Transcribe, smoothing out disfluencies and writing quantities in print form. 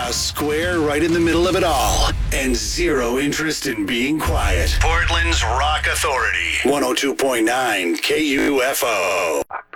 Square right in the middle of it all, and zero interest in being quiet. Portland's Rock Authority, 102.9 KUFO.